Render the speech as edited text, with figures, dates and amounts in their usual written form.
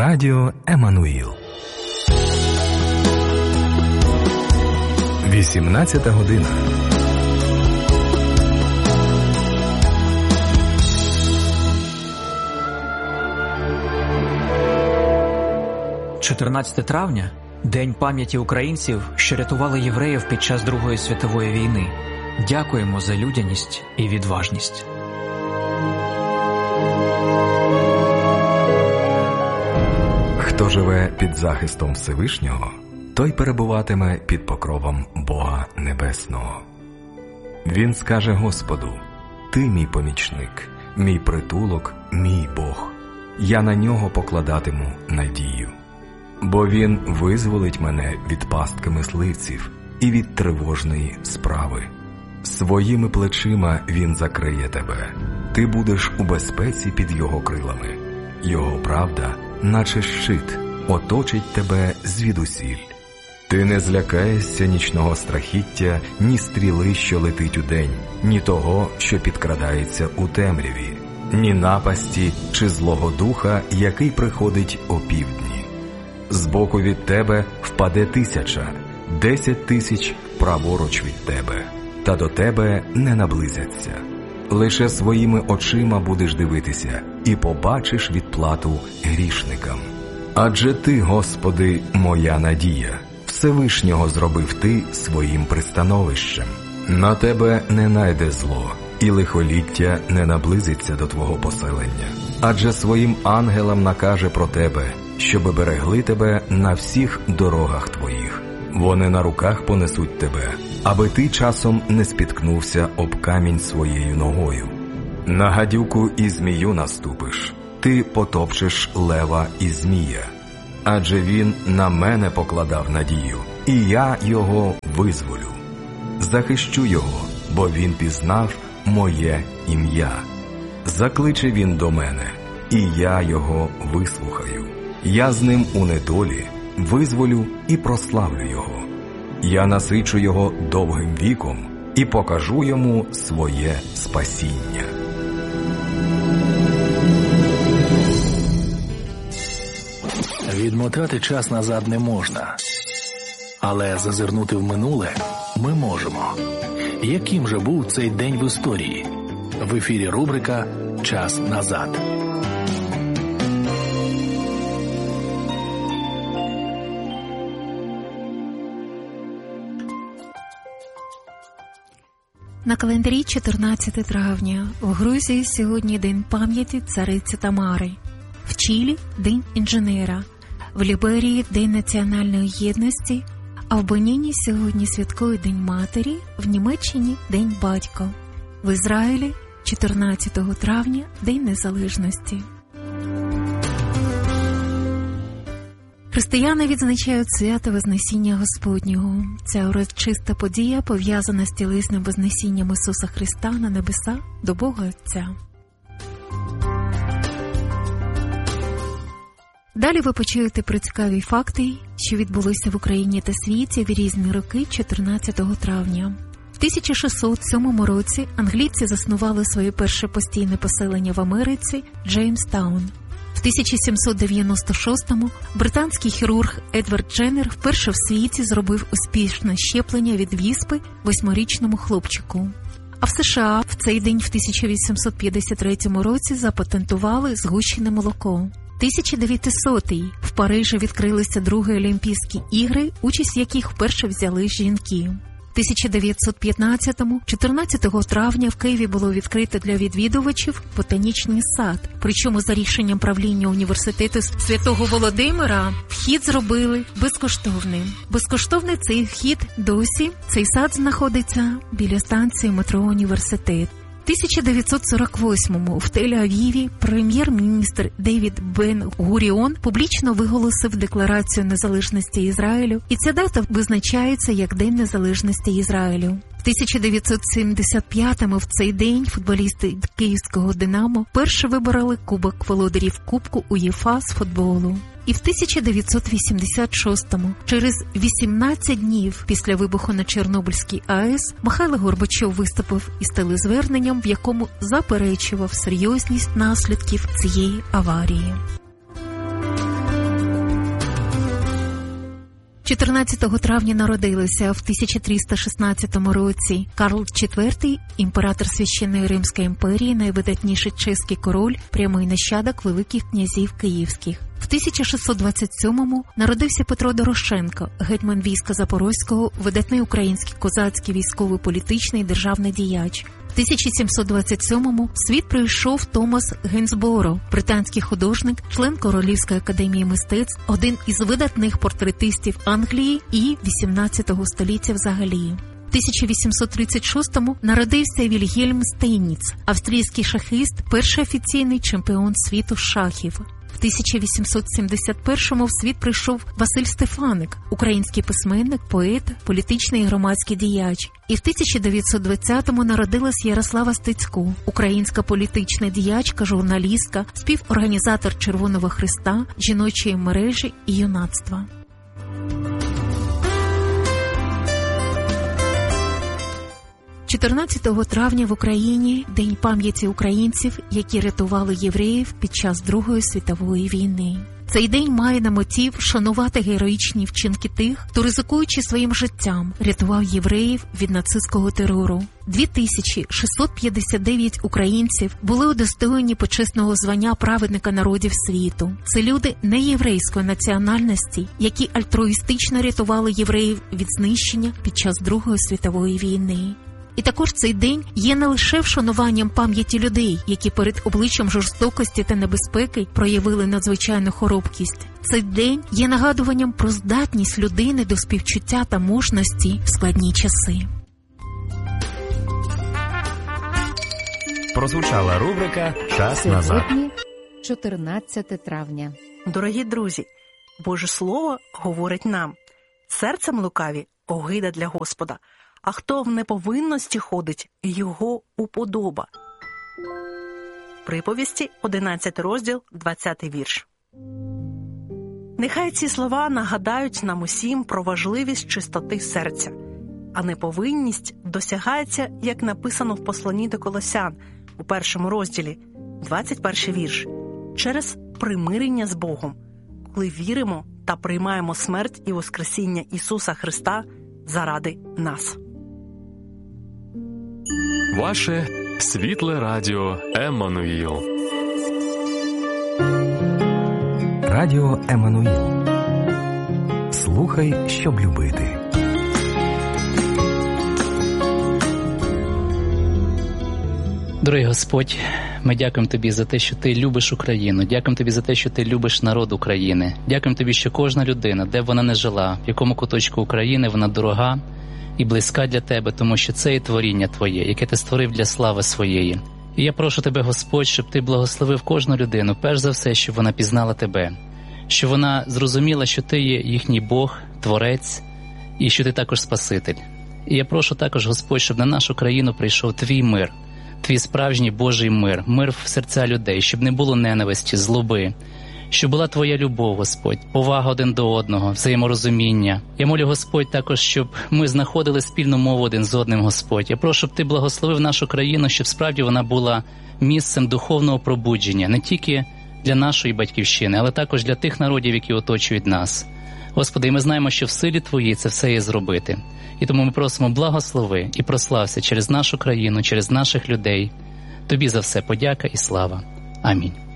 Радіо Еммануїл. 18 година. – 14 травня – День пам'яті українців, що рятували євреїв під час Другої світової війни. Дякуємо за людяність і відважність. Хто живе під захистом Всевишнього, той перебуватиме під покровом Бога Небесного. Він скаже Господу: «Ти мій помічник, мій притулок, мій Бог. Я на нього покладатиму надію. Бо він визволить мене від пастки мисливців і від тривожної справи. Своїми плечима він закриє тебе. Ти будеш у безпеці під його крилами. Його правда, наче щит, оточить тебе звідусіль. Ти не злякаєшся нічного страхіття, ні стріли, що летить удень, ні того, що підкрадається у темряві, ні напасті чи злого духа, який приходить опівдні. Збоку від тебе впаде 1000, 10 000 праворуч від тебе, та до тебе не наблизяться. Лише своїми очима будеш дивитися і побачиш відплату грішникам. Адже ти, Господи, моя надія, Всевишнього зробив ти своїм пристановищем. На тебе не найде зло, і лихоліття не наблизиться до твого поселення. Адже своїм ангелам накаже про тебе, щоби берегли тебе на всіх дорогах твоїх. Вони на руках понесуть тебе, аби ти часом не спіткнувся об камінь своєю ногою. На гадюку і змію наступиш, ти потопчеш лева і змія. Адже він на мене покладав надію, і я його визволю. Захищу його, бо він пізнав моє ім'я. Закличе він до мене, і я його вислухаю. Я з ним у недолі визволю і прославлю його. Я насичу його довгим віком і покажу йому своє спасіння. Відмотати час назад не можна, але зазирнути в минуле ми можемо. Яким же був цей день в історії? В ефірі рубрика «Час назад». На календарі 14 травня. В Грузії сьогодні День пам'яті цариці Тамари. В Чилі – День інженера. В Ліберії – День національної єдності. А в Беніні сьогодні святкують День матері, в Німеччині – День батька. В Ізраїлі – 14 травня – День незалежності. Християни відзначають свято Вознесіння Господнього. Ця урочиста подія пов'язана з тілесним вознесінням Ісуса Христа на небеса до Бога Отця. Далі ви почуєте про цікаві факти, що відбулися в Україні та світі в різні роки 14 травня. В 1607 році англійці заснували своє перше постійне поселення в Америці – Джеймстаун. В 1796-му британський хірург Едвард Дженнер вперше в світі зробив успішне щеплення від віспи 8-річному хлопчику. А в США в цей день в 1853 році запатентували згущене молоко. 1900-й. В Парижі відкрилися Другі Олімпійські ігри, участь в яких вперше взяли жінки. В 1915-му, 14 травня, в Києві було відкрито для відвідувачів ботанічний сад. Причому за рішенням правління університету Святого Володимира вхід зробили безкоштовним. Безкоштовний цей вхід досі. Цей сад знаходиться біля станції метро «Університет». В 1948-му в Тель-Авіві прем'єр-міністр Девід Бен-Гуріон публічно виголосив Декларацію незалежності Ізраїлю, і ця дата визначається як День незалежності Ізраїлю. В 1975-му в цей день футболісти київського «Динамо» вперше вибороли Кубок володарів Кубку УЄФА з футболу. І в 1986-му, через 18 днів після вибуху на Чорнобильській АЕС, Михайло Горбачов виступив із телезверненням, в якому заперечував серйозність наслідків цієї аварії. 14 травня народилися в 1316 році Карл IV, імператор Священної Римської імперії, найвидатніший чеський король, прямий нащадок великих князів київських. В 1627-му народився Петро Дорошенко, гетьман війська Запорозького, видатний український козацький військовий, політичний, державний діяч. В 1727-му в світ прийшов Томас Гейнсборо, британський художник, член Королівської академії мистецтв, один із видатних портретистів Англії і XVIII століття взагалі. В 1836-му народився Вільгельм Стейніц, австрійський шахіст, перший офіційний чемпіон світу з шахів. В 1871-му в світ прийшов Василь Стефаник, український письменник, поет, політичний і громадський діяч. І в 1920-му народилась Ярослава Стецько, українська політична діячка, журналістка, співорганізатор Червоного Хреста, жіночої мережі і юнацтва. – 14 травня в Україні – День пам'яті українців, які рятували євреїв під час Другої світової війни. Цей день має на меті вшанувати героїчні вчинки тих, хто, ризикуючи своїм життям, рятував євреїв від нацистського терору. 2659 українців були удостоєні почесного звання праведника народів світу. Це люди неєврейської національності, які альтруїстично рятували євреїв від знищення під час Другої світової війни. І також цей день є не лише вшануванням пам'яті людей, які перед обличчям жорстокості та небезпеки проявили надзвичайну хоробкість. Цей день є нагадуванням про здатність людини до співчуття та мужності в складні часи. Прозвучала рубрика «Час назад». Сьогодні 14 травня. Дорогі друзі, Боже Слово говорить нам: серцем лукаві – огида для Господа, а хто в неповинності ходить, його уподоба. Приповісті, 11 розділ, 20 вірш. Нехай ці слова нагадають нам усім про важливість чистоти серця, а неповинність досягається, як написано в посланні до Колосян, у 1 розділі, 21 вірш, через примирення з Богом, коли віримо та приймаємо смерть і воскресіння Ісуса Христа заради нас. Ваше світле радіо Еммануїл. Радіо Еммануїл. Слухай, щоб любити. Дорогий Господь, ми дякуємо Тобі за те, що Ти любиш Україну. Дякуємо Тобі за те, що Ти любиш народ України. Дякуємо Тобі, що кожна людина, де б вона не жила, в якому куточку України, вона дорога і близька для Тебе, тому що це є творіння Твоє, яке Ти створив для слави Своєї. І я прошу Тебе, Господь, щоб Ти благословив кожну людину, перш за все, щоб вона пізнала Тебе, щоб вона зрозуміла, що Ти є їхній Бог, Творець, і що Ти також Спаситель. І я прошу також, Господь, щоб на нашу країну прийшов Твій мир, Твій справжній Божий мир, мир в серця людей, щоб не було ненависті, злоби, щоб була Твоя любов, Господь, повага один до одного, взаєморозуміння. Я молю, Господь, також, щоб ми знаходили спільну мову один з одним, Господь. Я прошу, щоб Ти благословив нашу країну, щоб справді вона була місцем духовного пробудження, не тільки для нашої батьківщини, але також для тих народів, які оточують нас. Господи, і ми знаємо, що в силі Твоїй це все є зробити. І тому ми просимо, благослови і прослався через нашу країну, через наших людей. Тобі за все подяка і слава. Амінь.